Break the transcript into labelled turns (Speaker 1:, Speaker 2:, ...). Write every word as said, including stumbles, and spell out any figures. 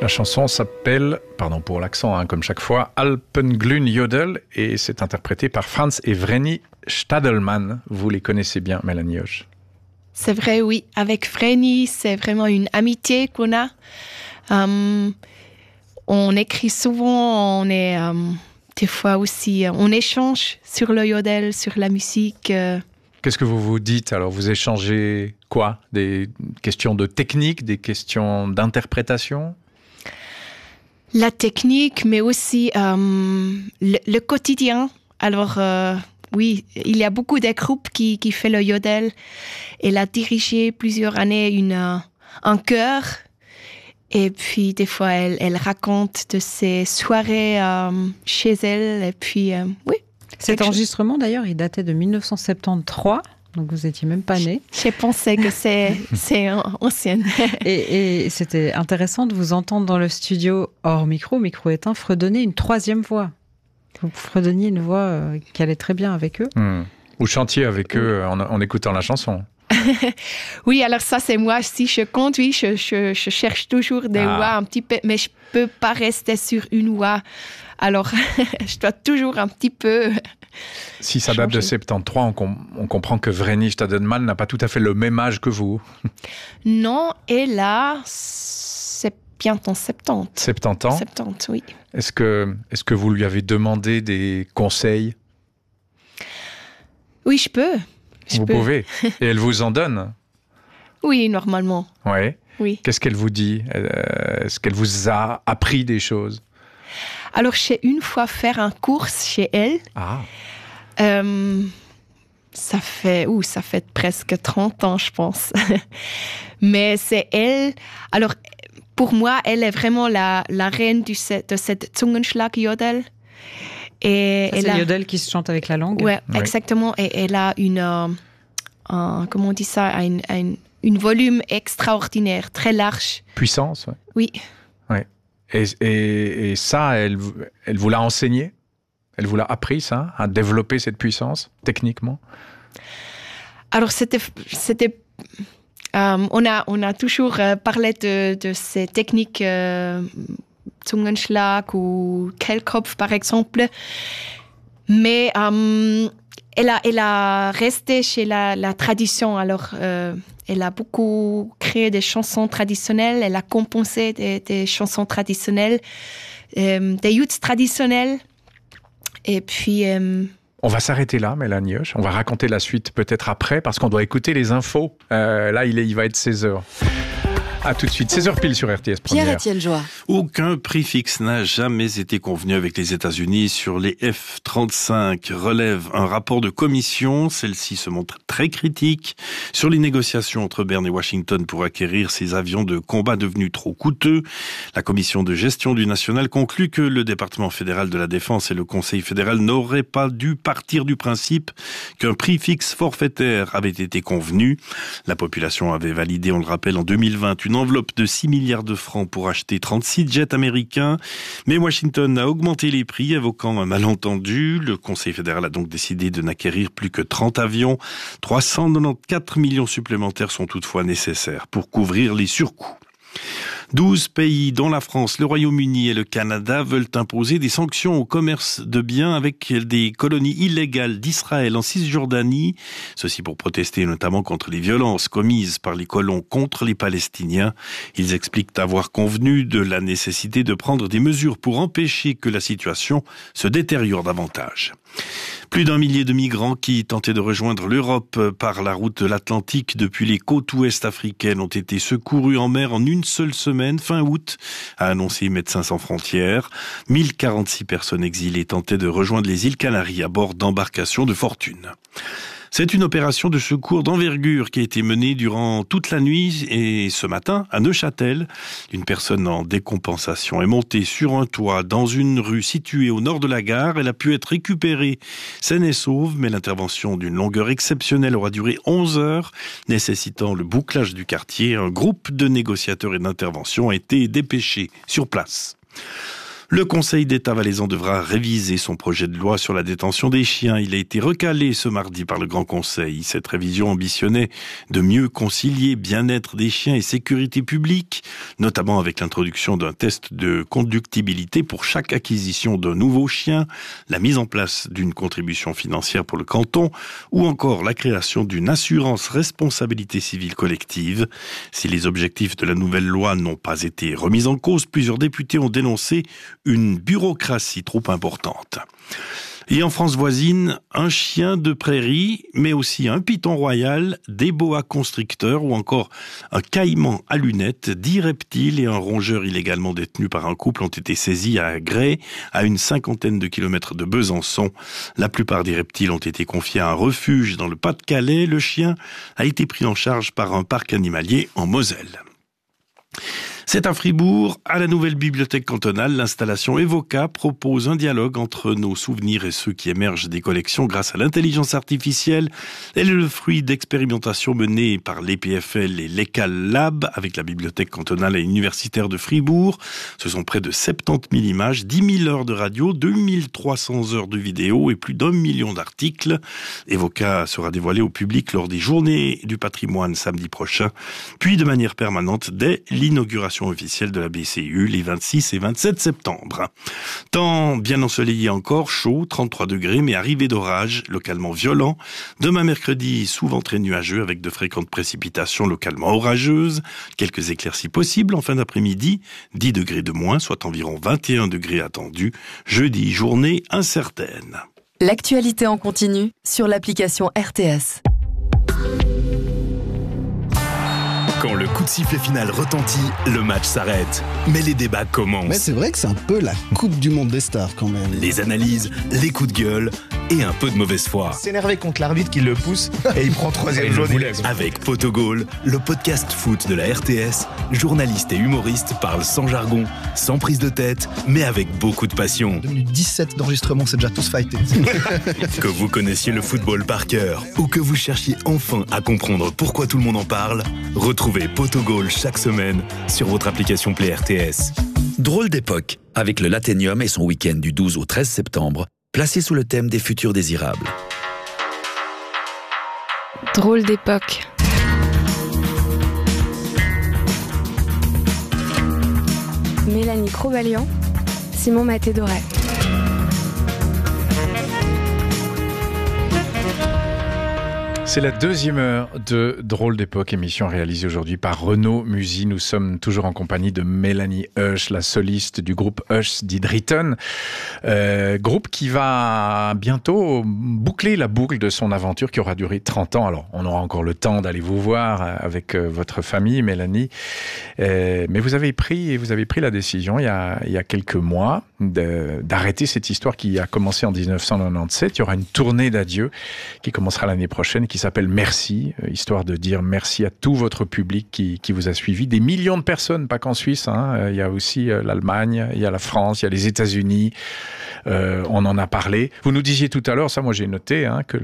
Speaker 1: La chanson s'appelle, pardon pour l'accent, hein, comme chaque fois, Alpenglühen Jodel et c'est interprété par Franz et Vreni Stadelmann. Vous les connaissez bien, Mélanie Hoche.
Speaker 2: C'est vrai, oui. Avec Vreni, c'est vraiment une amitié qu'on a. Um, on écrit souvent, on est um, des fois aussi, on échange sur le yodel, sur la musique. Euh.
Speaker 1: Qu'est-ce que vous vous dites? Alors, vous échangez quoi? Des questions de technique, des questions d'interprétation?
Speaker 2: La technique, mais aussi euh, le, le quotidien. Alors, euh, oui, il y a beaucoup de groupes qui, qui font le yodel. Elle a dirigé plusieurs années une, euh, un chœur. Et puis, des fois, elle, elle raconte de ses soirées euh, chez elle. Et puis, euh, oui.
Speaker 3: Cet enregistrement, d'ailleurs, il datait de dix-neuf cent soixante-treize. Donc, vous n'étiez même pas né.
Speaker 2: J'ai pensé que c'est, c'est ancienne.
Speaker 3: et, et c'était intéressant de vous entendre dans le studio, hors micro, micro éteint, fredonner une troisième voix. Vous fredonniez une voix euh, qui allait très bien avec eux.
Speaker 1: Mmh. Ou chantiez avec eux en, en écoutant la chanson.
Speaker 2: Oui, alors ça, c'est moi. Si je conduis, je, je, je cherche toujours des ah. voix un petit peu, mais je ne peux pas rester sur une voix. Alors, je dois toujours un petit peu...
Speaker 1: Si ça date de soixante-treize, on, com- on comprend que Vreni Stadelmann n'a pas tout à fait le même âge que vous.
Speaker 2: Non, et là, c'est bientôt soixante-dix.
Speaker 1: soixante-dix ans
Speaker 2: soixante-dix, oui.
Speaker 1: Est-ce que, est-ce que vous lui avez demandé des conseils?
Speaker 2: Oui, je peux. Je
Speaker 1: vous
Speaker 2: peux.
Speaker 1: pouvez. Et elle vous en donne?
Speaker 2: Oui, normalement.
Speaker 1: Ouais.
Speaker 2: Oui.
Speaker 1: Qu'est-ce qu'elle vous dit? Est-ce qu'elle vous a appris des choses?
Speaker 2: Alors, j'ai une fois fait un cours chez elle.
Speaker 1: Ah.
Speaker 2: Euh, ça fait, ouh, ça fait presque trente ans, je pense. Mais c'est elle. Alors, pour moi, elle est vraiment la, la reine du, de cette Zungenschlag-Jodel.
Speaker 3: Et ça, c'est a... le yodel qui se chante avec la langue.
Speaker 2: Ouais, oui, exactement. Et elle a une, euh, un, comment on dit ça, un, un, une volume extraordinaire, très large.
Speaker 1: Puissance, ouais.
Speaker 2: Oui.
Speaker 1: Ouais. Et, et, et ça, elle, elle vous l'a enseigné? Elle vous l'a appris, ça, à développer cette puissance, techniquement?
Speaker 2: Alors, c'était... c'était euh, on, a, on a toujours euh, parlé de, de ces techniques euh, Zungenschlag ou Kehlkopf, par exemple. Mais euh, elle, a, elle a resté chez la, la tradition. Alors, euh, elle a beaucoup créé des chansons traditionnelles. Elle a composé des, des chansons traditionnelles, euh, des youths traditionnels. Et puis... Euh...
Speaker 1: On va s'arrêter là, Mélanie Hoche. On va raconter la suite peut-être après, parce qu'on doit écouter les infos. Euh, là, il, est, il va être seize heures. À tout de suite, seize heures pile sur R T S Première.
Speaker 4: Pierre-Étienne Joie.
Speaker 5: Aucun prix fixe n'a jamais été convenu avec les États-Unis sur les F trente-cinq, relève un rapport de commission. Celle-ci se montre très critique sur les négociations entre Berne et Washington pour acquérir ces avions de combat devenus trop coûteux. La commission de gestion du national conclut que le département fédéral de la défense et le conseil fédéral n'auraient pas dû partir du principe qu'un prix fixe forfaitaire avait été convenu. La population avait validé, on le rappelle, en deux mille vingt, une enveloppe de six milliards de francs pour acheter trente-six jets américains. Mais Washington a augmenté les prix, évoquant un malentendu. Le Conseil fédéral a donc décidé de n'acquérir plus que trente avions. trois cent quatre-vingt-quatorze millions supplémentaires sont toutefois nécessaires pour couvrir les surcoûts. douze pays, dont la France, le Royaume-Uni et le Canada, veulent imposer des sanctions au commerce de biens avec des colonies illégales d'Israël en Cisjordanie. Ceci pour protester notamment contre les violences commises par les colons contre les Palestiniens. Ils expliquent avoir convenu de la nécessité de prendre des mesures pour empêcher que la situation se détériore davantage. Plus d'un millier de migrants qui tentaient de rejoindre l'Europe par la route de l'Atlantique depuis les côtes ouest africaines ont été secourus en mer en une seule semaine, fin août, a annoncé Médecins sans frontières. mille quarante-six personnes exilées tentaient de rejoindre les îles Canaries à bord d'embarcations de fortune. C'est une opération de secours d'envergure qui a été menée durant toute la nuit et ce matin à Neuchâtel. Une personne en décompensation est montée sur un toit dans une rue située au nord de la gare. Elle a pu être récupérée saine et sauve, mais l'intervention d'une longueur exceptionnelle aura duré onze heures, nécessitant le bouclage du quartier. Un groupe de négociateurs et d'intervention a été dépêché sur place. Le Conseil d'État valaisan devra réviser son projet de loi sur la détention des chiens. Il a été recalé ce mardi par le Grand Conseil. Cette révision ambitionnait de mieux concilier bien-être des chiens et sécurité publique, notamment avec l'introduction d'un test de conductibilité pour chaque acquisition d'un nouveau chien, la mise en place d'une contribution financière pour le canton ou encore la création d'une assurance responsabilité civile collective. Si les objectifs de la nouvelle loi n'ont pas été remis en cause, plusieurs députés ont dénoncé une bureaucratie trop importante. Et en France voisine, un chien de prairie, mais aussi un python royal, des boa constricteurs ou encore un caïman à lunettes, dix reptiles et un rongeur illégalement détenus par un couple ont été saisis à Grès, à une cinquantaine de kilomètres de Besançon. La plupart des reptiles ont été confiés à un refuge dans le Pas-de-Calais. Le chien a été pris en charge par un parc animalier en Moselle. C'est à Fribourg, à la nouvelle bibliothèque cantonale, l'installation Evoca propose un dialogue entre nos souvenirs et ceux qui émergent des collections grâce à l'intelligence artificielle. Elle est le fruit d'expérimentations menées par l'E P F L et l'E-Cal Lab avec la bibliothèque cantonale et universitaire de Fribourg. Ce sont près de soixante-dix mille images, dix mille heures de radio, deux mille trois cents heures de vidéo et plus d'un million d'articles. Evoca sera dévoilé au public lors des journées du patrimoine samedi prochain, puis de manière permanente dès l'inauguration officielle de la B C U les vingt-six et vingt-sept septembre. Temps bien ensoleillé encore, chaud, trente-trois degrés, mais arrivée d'orage, localement violent. Demain mercredi, souvent très nuageux avec de fréquentes précipitations localement orageuses. Quelques éclaircies possibles en fin d'après-midi. dix degrés de moins, soit environ vingt et un degrés attendus. Jeudi, journée incertaine.
Speaker 4: L'actualité en continu sur l'application R T S.
Speaker 6: Quand le coup de sifflet final retentit, le match s'arrête. Mais les débats commencent.
Speaker 7: Mais c'est vrai que c'est un peu la Coupe du Monde des stars quand même.
Speaker 6: Les analyses, les coups de gueule et un peu de mauvaise foi.
Speaker 8: S'énerver contre l'arbitre qui le pousse et il prend troisième jaune.
Speaker 6: Avec Potogol, le podcast foot de la R T S, journalistes et humoristes parlent sans jargon, sans prise de tête, mais avec beaucoup de passion.
Speaker 8: deux minutes dix-sept d'enregistrement, c'est déjà tous fightés.
Speaker 6: Que vous connaissiez le football par cœur ou que vous cherchiez enfin à comprendre pourquoi tout le monde en parle, retrouvez Potogol chaque semaine sur votre application Play R T S.
Speaker 9: Drôle d'époque, avec le Laténium et son week-end du douze au treize septembre, placé sous le thème des futurs désirables.
Speaker 2: Drôle d'époque.
Speaker 10: Mélanie Crovalian, Simon Maté-Doré.
Speaker 1: C'est la deuxième heure de Drôle d'époque, émission réalisée aujourd'hui par Renaud Musy. Nous sommes toujours en compagnie de Mélanie Husch, la soliste du groupe Husch d'Idriton. Euh, groupe qui va bientôt boucler la boucle de son aventure qui aura duré trente ans. Alors, on aura encore le temps d'aller vous voir avec votre famille, Mélanie. Euh, mais vous avez pris, vous avez pris la décision il y a, il y a quelques mois de, d'arrêter cette histoire qui a commencé en dix-neuf cent quatre-vingt-dix-sept. Il y aura une tournée d'adieu qui commencera l'année prochaine, qui s'appelle Merci, histoire de dire merci à tout votre public qui, qui vous a suivi. Des millions de personnes, pas qu'en Suisse, hein. Il y a aussi l'Allemagne, il y a la France, il y a les États-Unis. Euh, on en a parlé. Vous nous disiez tout à l'heure, ça moi j'ai noté, hein, que